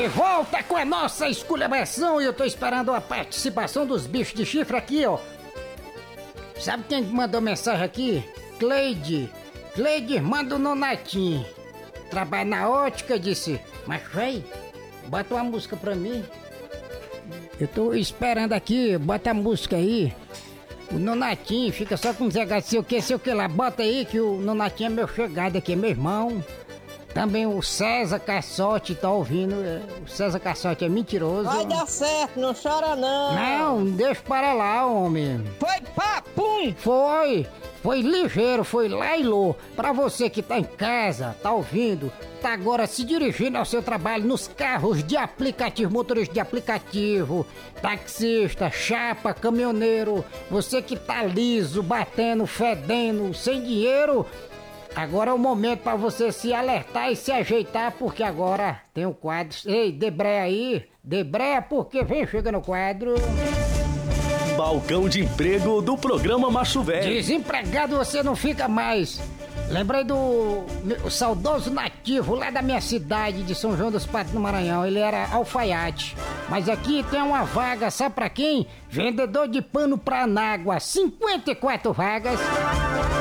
De volta com a nossa esculhambação e eu tô esperando a participação dos bichos de chifre aqui, ó. Sabe quem mandou mensagem aqui? Cleide, irmã do Nonatinho. Trabalha na ótica, disse. Mas, véi, bota uma música pra mim. Eu tô esperando aqui, bota a música aí. O Nonatinho fica só com ZH, sei o que lá. Bota aí que o Nonatinho é meu chegado aqui, meu irmão. Também o César Cassotti tá ouvindo. O César Cassotti é mentiroso. Vai dar certo, não chora não. Não, deixa para lá, homem. Foi papum! Foi ligeiro, foi lá e lô. Pra você que tá em casa, tá ouvindo, tá agora se dirigindo ao seu trabalho nos carros de aplicativo, motorista de aplicativo, taxista, chapa, caminhoneiro, você que tá liso, batendo, fedendo, sem dinheiro. Agora é o momento pra você se alertar e se ajeitar, porque agora tem um quadro. Ei, debreia aí, debreia porque vem chegando o quadro. Balcão de emprego do programa Macho Velho. Desempregado você não fica mais. Lembrei do saudoso nativo lá da minha cidade de São João dos Patos, no Maranhão. Ele era alfaiate. Mas aqui tem uma vaga, sabe pra quem? Vendedor de pano pra anágua. 54 vagas.